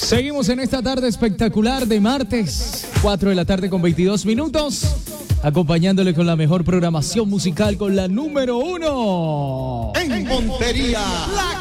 Seguimos en esta tarde espectacular de martes, 4 de la tarde con 22 minutos, acompañándole con la mejor programación musical, con la número 1 en Montería.